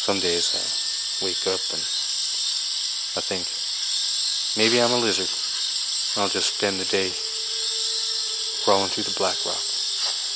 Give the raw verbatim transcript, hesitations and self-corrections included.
Some days I wake up and I think, maybe I'm a lizard. I'll just spend the day crawling through the black rock.